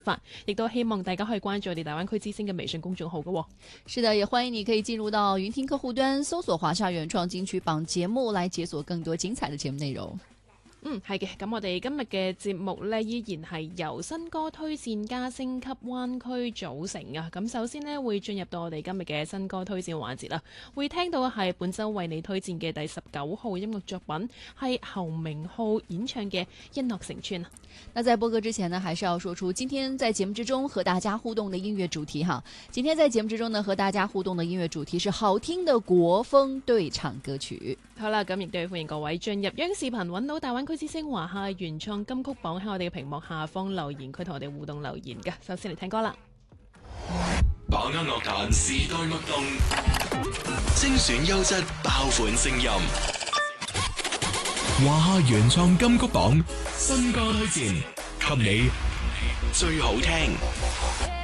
法，亦都希望大家可以關注我哋大灣區之星嘅微信公眾號嘅。 是的，也歡迎你可以進入到雲聽客戶端，搜索華夏原創金曲榜節目，來解鎖更多精彩的節目內容。 係嘅，咁我哋今日嘅節目呢，依然係由新歌推薦加升級灣區組成啊！咁首先呢，會進入到我哋今日嘅新歌推薦環節啦，會聽到嘅係本周為你推薦嘅第19號音樂作品，係侯明昊演唱嘅《一諾成村》。 那在播歌之前呢，還是要說出今天在節目之中和大家互動的音樂主題哈。今天在節目之中呢，和大家互動的音樂主題是好聽的國風對唱歌曲。 好啦，咁亦都要歡迎各位進入央視頻揾到大灣區之星華夏原創金曲榜，喺我哋嘅屏幕下方留言區同我哋互動留言嘅。首先嚟聽歌啦， 把握樂壇時代脈動，精選優質爆款聲音，華夏原創金曲榜新歌推薦，給你最好聽。